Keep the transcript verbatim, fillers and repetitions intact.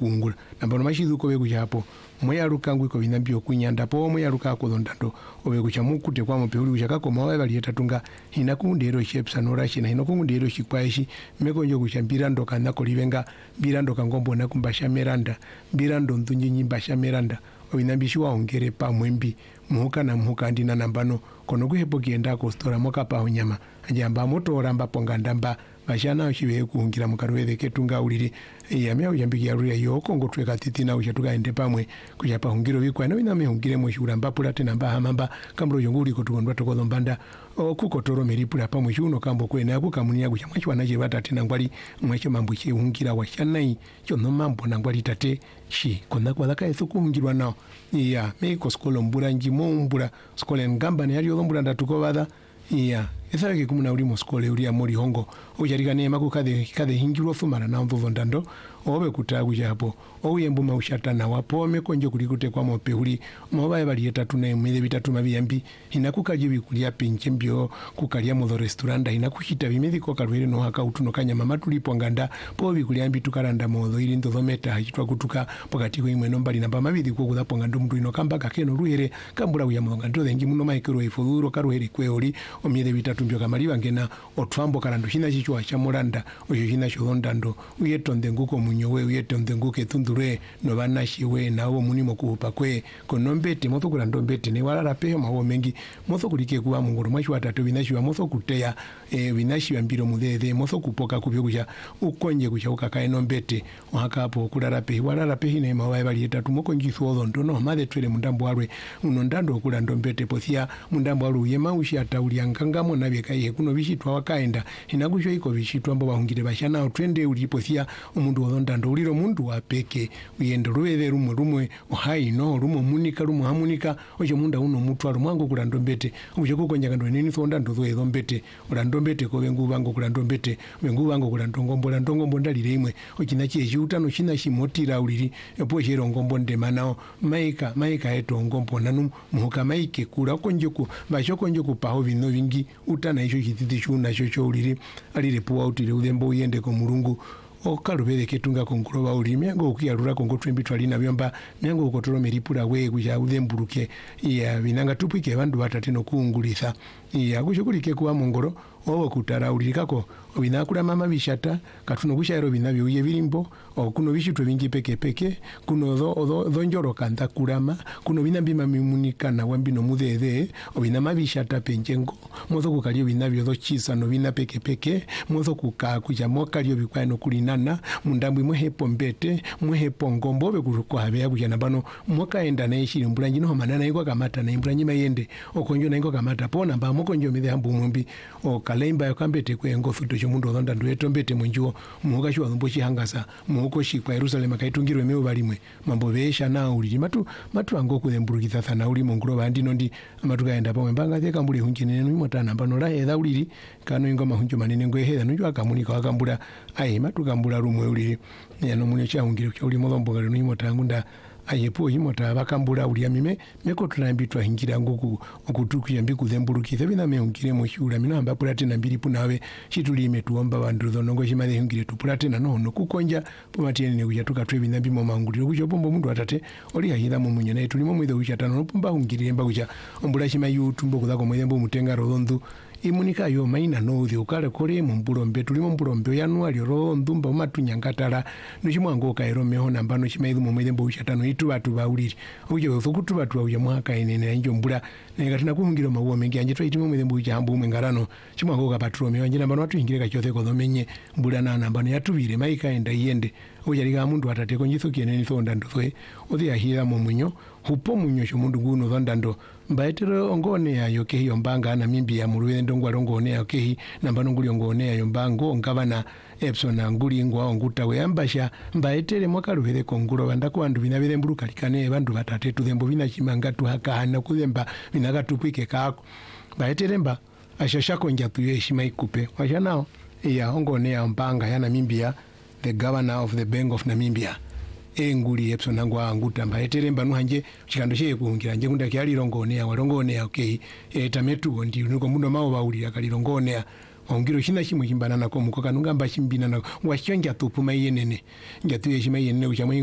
kungula nambano mashizuko be kuchapo moya rukangu iko binambyo kunyanda po moya rukako ndando obe kuchamukute kwa mopehuli kuchakako mawe bali yetatunga hinakundero shepsa norashi na hinokundero shikwaeshi mekonjo kuchambira ndoka nako livenga birando kangombo nakumbasha meranda birando ndunyi nyimbasha meranda obinambishiwa ongere pa mwembi muhuka na muhuka ndina nambano kono kuhepo kienda ko stora moka pa onyama ajamba moto oramba pongandamba bashana ushibe kuhungira mukarweze ketunga uliri yamya ujambiki ya ruya yoko ngotweka titina ushatuka ende pamwe kujapa hungiro bikwa no iname hungire mo shura mbapula tena mba hamamba kambro yonguli kotugondwa tokozo mbanda okukotoro meripula pamwe shuno kambo kwena akukamunia kucha mwachwa naje batati nangwali mwache mambo che hungira washanai cyo no mambo nangwali tate shi konna kwa laka esuku hungirwa nao ya meiko skolo mbura njimo mbura skole ngamba ne yali yombura ndatuko bada ya esa ke kumuna uri moskole uri amori hongo ujarika ne maku kade kade hingirwa fumara na mvuvo ndando obe kutagu japo oyembu maushatana wapo mekonje kulikute kwa mopehuli mobaye bali etatu na emile bitatu mabiyambi inakukaje bikulia pinche mbyo kukalia mo restaurant inakushita bimezi ko kalwere no haka utuno kanya mama tulipo nganda po bikulia mbi tukaranda mozo ili ndo zometa hachitwa kutuka pokati ko imwe nombali namba mabidi ko kudapo ngando mtu ino kamba kakeno ruhere kambura uya mo ngando zengi muno maikero ifuduro karuhere kweoli omile bitatu mbyo kamaliba ngena otwambo karando hina chichwa cha moranda oyo hina shondando uyetonde nguko munyowe uyetonde nguke tundure no banashiwe nawo munimo kuupa kwe konombete moto kurando mbete ne walala peyo mawo mengi moto kulike kuwa mungoro mwashi watatu binashiwa moto kuteya e, binashiwa mbiro mudede moto kupoka kubyo kuja ukonje kuja ukakae nombete wakapo kulala pe walala pe hine mawa bali etatu moko ngiso ndo no made twele mundambo walwe uno ndando kulando mbete posia mundambo walwe yema ushi ataulia ngangamo na bekaye kuno bishitwa wakaenda inakusho iko bishitwa mbo bahungire bashana twende uliposia umundu ndando uliro mundu wapeke uyende ruweve rumwe rumwe uhai no rumwe munika rumwe hamunika oje munda uno mutwaro mwango kulando mbete uje kukonja kando nini so ndando zo ezo mbete ulando mbete ko bengu bango kulando mbete bengu bango kulando ngombo lando ngombo ndalire imwe okina chieji utano china shimotira uliri epo jero ngombo ndemanao maika maika eto ngombo nanu muhuka maike kula konje ku basho konje ku paho bino bingi utana isho kititi shuna shosho uliri alire puwa utire udembo uyende ko mulungu okalubere ketunga konkuroba uli miango ukiyalura kongo twembitwa lina byomba miango ukotoro meripula we kuja udemburuke ya binanga tupike bandu batateno kuungulisa ya kushukulike kuwa mongoro owo kutara ulikako obinakula mama bishata katuno kushayiro binabyo uye birimbo okuno bishitwe bingi peke peke kuno zo zo njoro kanta kurama kuno binambima mimunika na wambino mudede obinama bishata penjengo mozo kukalio binabyo zo chisa no bina peke peke mozo kuka kuja mokalio bikwano kulinana mundambi mwehepo mbete mwehepo ngombo be kuruko habe kuja nabano mokaenda na ishiri mbulanji no manana iko kamata na imbulanji mayende okonjo na iko kamata pona mba mokonjo mide hambu mumbi o kalemba yakambete kwengo futo chomundo zonda ndueto mbete munjuo muhoka shwa zombo chihangasa muhoko shikwa Yerusalema kaitungirwe mewo balimwe mambo besha na uli matu matu ango kulemburukitha sana uli mongro bandi nondi amatu kaenda pamwe mbanga theka mbule hunjine nenu motana mbano la edha uliri kano ingoma hunjo manene ngwe hedha nunjo akamunika wakambula ai matu kambula rumwe uli yano munyo cha ungire cha uli modhombo galo nunyo motangunda ayepo himota bakambula uli amime meko tunambitwa hingira ngoku okutukuya mbiku thembulukithe bina meungire mu shula mina amba pulate na mbiri punawe shitulime tuomba bandu zonongo shimale hingire tupulate na nono kukonja pomatene ne kujatuka twe bina bimo manguliro kujo bombo mundu atate oli ahira mu munyo na tulimo mwide uchatano no pumba hungire mba kuja ombula shima yutumbo kuzako mwembo mutenga rodondu imunika yo maina no the ukale kore mu mbulombe tulimo mbulombe yanuali ro ndumba matunyangata nuchimwango kairo meho nambano chimaidu mu mwembo uchatano itu batu bauliri uje uzokutu batu uya mwaka inene njo mbula negatina kuhungira mawo mengi anje twaitimo mwembo uchambu mwengarano chimwango ka patro meho anje nambano watu ingire kachothe ko domenye mbula na nambano yatubire maika enda yende uje liga mundu atate ko nyiso kieneni so ndando so othi ahira mu munyo hupo munyo sho mundu guno zondando mbaetero ongone ya yoke hiyo mbanga na mimbi ya muruwe ndongwa rongone ya yoke nambano nguli ongone ya yombango ngabana Epson na nguli ngwa onguta we ambasha mbaetere mwaka ruhere kongulo bandako bandu binabere mburuka likane bandu batate tudembo bina chimanga tu hakana kuzemba binaga tupike kako mbaetere mba ashashako njatu yeshima ikupe washa nao ya ongone ya mbanga ya Namibia the governor of the Bank of Namibia enguli Epson nangwa anguta mbaetere mba nuhanje chikando sheye kuhungira nje kunda kyali rongone ya warongone ya okay etametu ndi nuko mundo mawo bauli akalirongone ya ongiro shina shimu chimbana nako muko kanunga mba chimbina nako washonja tupuma yenene njatu yeshima yenene uchamwe